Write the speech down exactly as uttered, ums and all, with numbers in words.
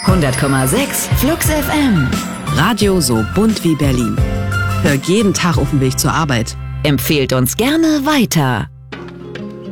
hundert Komma sechs Flux F M. Radio so bunt wie Berlin. Hör jeden Tag auf dem Weg zur Arbeit. Empfehlt uns gerne weiter.